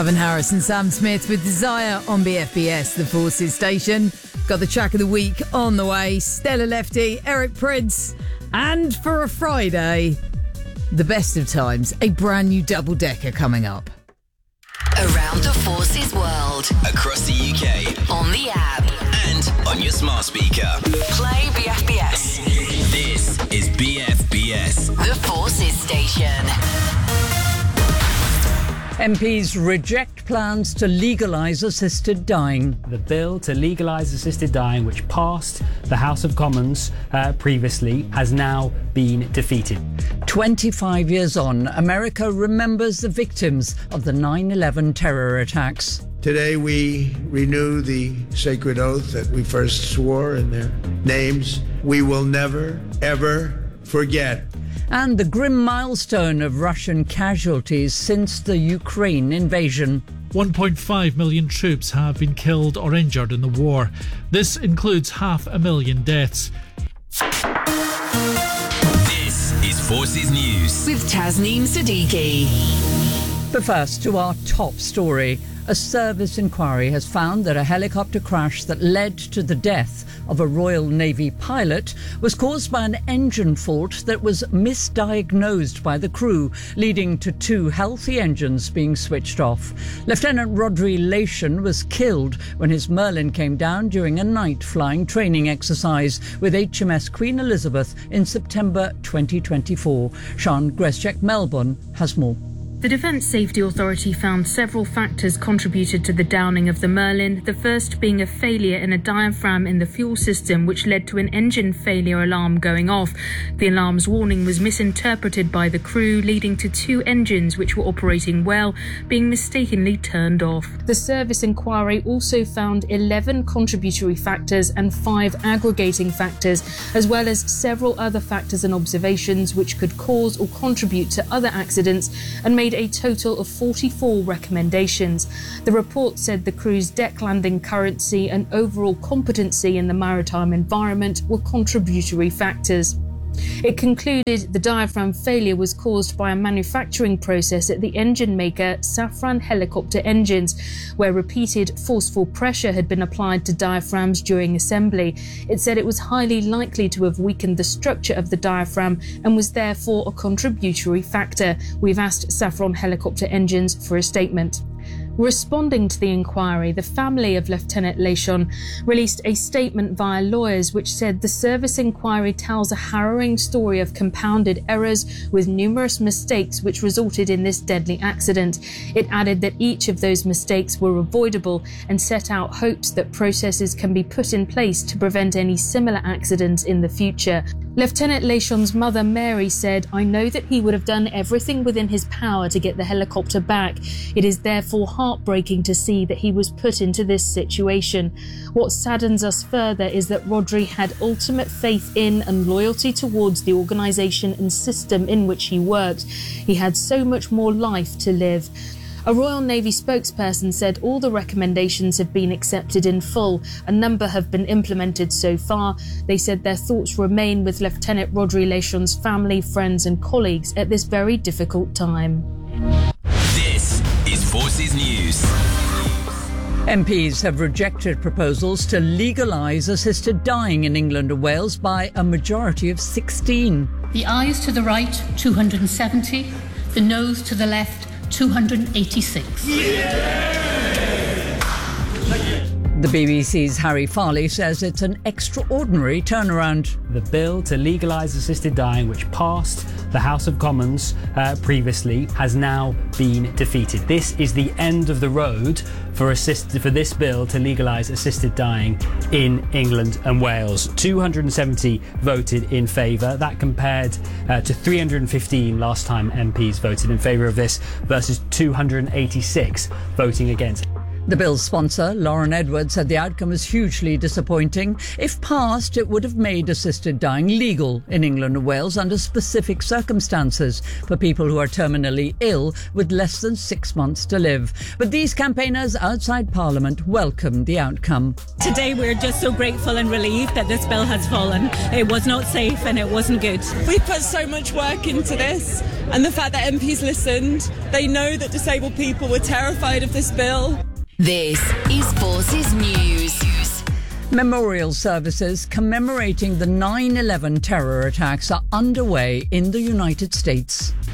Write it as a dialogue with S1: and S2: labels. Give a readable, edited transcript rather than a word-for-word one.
S1: Calvin Harris and Sam Smith with Desire on BFBS, the Forces station. Got the track of the week on the way. Stella Lefty, Eric Prydz. And for a Friday, the best of times, a brand new double-decker coming up.
S2: Around the Forces world.
S3: Across the UK.
S2: On the app.
S3: And on your smart speaker.
S2: Play BFBS.
S3: This is BFBS.
S2: The Forces station.
S4: MPs reject plans to legalise assisted dying.
S5: The bill to legalise assisted dying, which passed the House of Commons previously, has now been defeated.
S4: 25 years on, America remembers the victims of the 9/11 terror attacks.
S6: Today we renew the sacred oath that we first swore in their names. We will never, ever forget.
S4: And the grim milestone of Russian casualties since the Ukraine invasion.
S7: 1.5 million troops have been killed or injured in the war. This includes 500,000 deaths.
S3: This is Forces News
S2: with Tasneem Siddiqui.
S4: But first, to our top story. A service inquiry has found that a helicopter crash that led to the death of a Royal Navy pilot was caused by an engine fault that was misdiagnosed by the crew, leading to 2 healthy engines being switched off. Lieutenant Rodri Lation was killed when his Merlin came down during a night flying training exercise with HMS Queen Elizabeth in September 2024. Sian Greschek, Melbourne, has more.
S8: The Defence Safety Authority found several factors contributed to the downing of the Merlin, the first being a failure in a diaphragm in the fuel system which led to an engine failure alarm going off. The alarm's warning was misinterpreted by the crew, leading to 2 engines which were operating well being mistakenly turned off. The service inquiry also found 11 contributory factors and 5 aggregating factors, as well as several other factors and observations which could cause or contribute to other accidents, and made a total of 44 recommendations. The report said the crew's deck landing currency and overall competency in the maritime environment were contributory factors. It concluded the diaphragm failure was caused by a manufacturing process at the engine maker Safran Helicopter Engines, where repeated forceful pressure had been applied to diaphragms during assembly. It said it was highly likely to have weakened the structure of the diaphragm and was therefore a contributory factor. We've asked Safran Helicopter Engines for a statement. Responding to the inquiry, the family of Lieutenant Lation released a statement via lawyers which said the service inquiry tells a harrowing story of compounded errors with numerous mistakes which resulted in this deadly accident. It added that each of those mistakes were avoidable and set out hopes that processes can be put in place to prevent any similar accidents in the future. Lieutenant Lation's mother, Mary, said, "I know that he would have done everything within his power to get the helicopter back. It is therefore heartbreaking to see that he was put into this situation. What saddens us further is that Rodri had ultimate faith in and loyalty towards the organisation and system in which he worked. He had so much more life to live." A Royal Navy spokesperson said all the recommendations have been accepted in full. A number have been implemented so far. They said their thoughts remain with Lieutenant Rodri Lation's family, friends and colleagues at this very difficult time.
S3: This is Forces News.
S4: MPs have rejected proposals to legalise assisted dying in England and Wales by a majority of 16.
S9: The ayes to the right, 270. The noes to the left, 286.
S4: The BBC's Harry Farley says it's an extraordinary turnaround.
S5: The bill to legalise assisted dying, which passed the House of Commons previously, has now been defeated. This is the end of the road for this bill to legalise assisted dying in England and Wales. 270 voted in favour. That compared to 315 last time MPs voted in favour of this versus 286 voting against.
S4: The bill's sponsor, Lauren Edwards, said the outcome was hugely disappointing. If passed, it would have made assisted dying legal in England and Wales under specific circumstances for people who are terminally ill with less than 6 months to live. But these campaigners outside Parliament welcomed the outcome.
S10: Today we're just so grateful and relieved that this bill has fallen. It was not safe and it wasn't good.
S11: We put so much work into this, and the fact that MPs listened, they know that disabled people were terrified of this bill.
S2: This is Forces News.
S4: Memorial services commemorating the 9/11 terror attacks are underway in the United States.